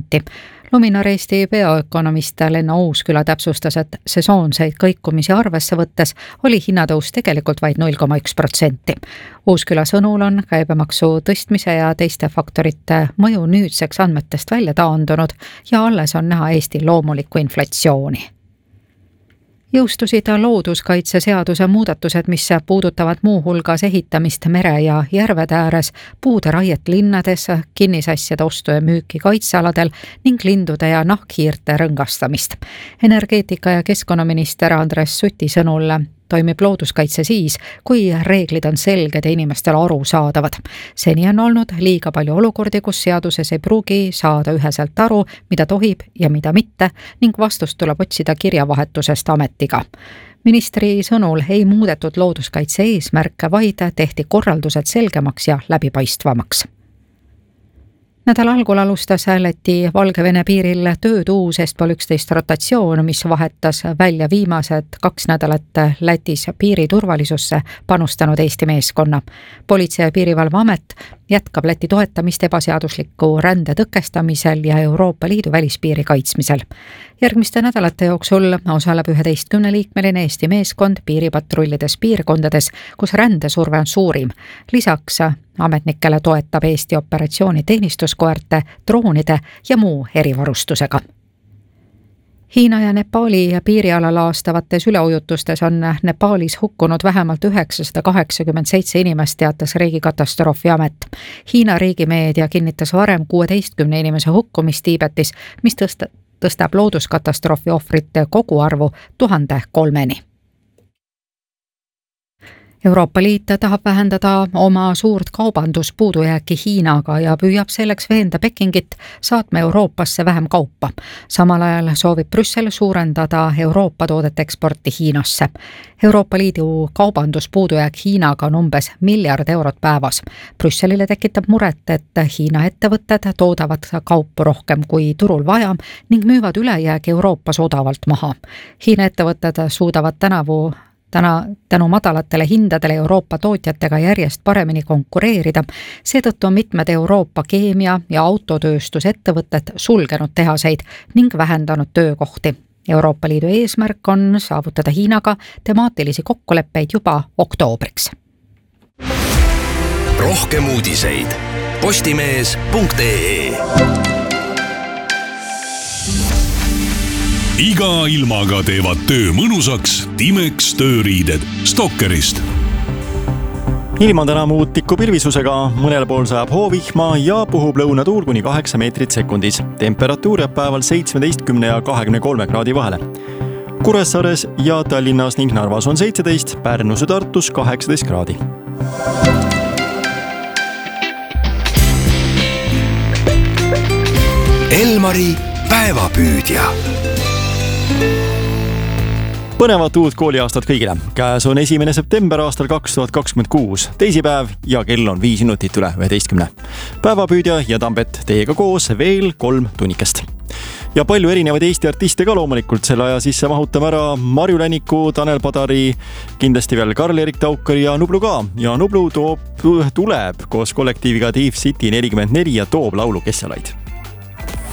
Luminor Eesti peaökonomist Lenna Uusküla täpsustas, et sesoonseid kõikumisi arvesse võttes oli hinnatõus tegelikult vaid 0,1%. Uusküla sõnul on käibemaksu tõstmise ja teiste faktorite mõju nüüdseks andmetest välja taandunud ja alles on näha Eesti loomulikku inflatsiooni. Jõustusid looduskaitseseaduse muudatused, mis puudutavad muuhulgas ehitamist mere- ja järvede ääres, puude raiet linnades, kinnisasjade ostu ja müüki kaitsealadel ning lindude ja nahkhiirte rõngastamist. Energeetika- ja keskkonnaminister Andres Suti sõnul toimib looduskaitse siis, kui reeglid on selged ja inimestele arusaadavad. Seni on olnud liiga palju olukordi, kus seaduses ei pruugi saada üheselt aru, mida tohib ja mida mitte, ning vastust tuleb otsida kirjavahetusest ametiga. Ministri sõnul ei muudetud looduskaitse eesmärke, vaid tehti korraldused selgemaks ja läbipaistvamaks. Nädala algul alustas Läti Valgevene piiril tööd uus Est-Pol 11 rotatsioon, mis vahetas välja viimased 2 nädalat Lätis piiri turvalisusse panustanud Eesti meeskonna. Politsei- ja Piirivalveamet jätkab Läti toetamist ebaseadusliku rände tõkestamisel ja Euroopa Liidu välispiiri kaitsmisel. Järgmiste nädalate jooksul osaleb 11-liikmeline Eesti meeskond piiripatrulides piirkondades, kus rändesurve on suurim. Lisaks ametnikele toetab Eesti operatsiooni teenistuskoerte, droonide ja muu erivarustusega. Hiina ja Nepaali piiriala laastavates üleujutustes on Nepaalis hukkunud vähemalt 987 inimest, teatas Riigikatastroofi amet. Hiina riigimeedia kinnitas varem 16 inimese hukkumist Tiibetis, mis tõstab looduskatastroofi ohvrite koguarvu 1003-ni. Euroopa Liit tahab vähendada oma suurt kaubanduspuudujääki Hiinaga ja püüab selleks veenda Pekingit saatma Euroopasse vähem kaupa. Samal ajal soovib Brüssel suurendada Euroopa toodete eksporti Hiinasse. Euroopa Liidu kaubanduspuudujääk Hiinaga on umbes 1 miljard eurot päevas. Brüsselile tekitab muret, et Hiina ettevõtted toodavad kaupu rohkem kui turul vaja ning müüvad ülejäägi Euroopas odavalt maha. Hiina ettevõtted suudavad tänu madalatele hindadele Euroopa tootjatega järjest paremini konkureerida. Seetõttu on mitmed Euroopa keemia- ja autotööstusettevõtted sulgenud tehaseid ning vähendanud töökohti. Euroopa Liidu eesmärk on saavutada Hiinaga temaatilisi kokkuleppeid juba oktoobriks. Rohkem uudiseid postimees.ee. Iga ilmaga teevad töö mõnusaks Timex tööriided Stalkerist. Ilm on täna muutliku pilvisusega, mõnel pool sajab hoovihma ja puhub lõunatuul kuni 8 meetrit sekundis. Temperatuur jääb päeval 17 ja 23 kraadi vahele. Kuressaares ja Tallinnas ning Narvas on 17, Pärnus ja Tartus 18 kraadi. Elmari päevapüüdja. Põnevat uut kooliaastat kõigile. Käes on 1. september aastal 2026, teisipäev ja kell on 5 minutit üle 11. Päevapüüdja ja Tambet teiega koos veel 3 tunnikest. Ja palju erinevaid Eesti artiste ka loomulikult selle aja sisse mahutame ära Marju Länniku, Tanel Padari, kindlasti veel Karl-Erik Taukari ja Nublu ka. Ja Nublu tuleb koos kollektiiviga Thief City 44 ja toob laulu Kesjalaid.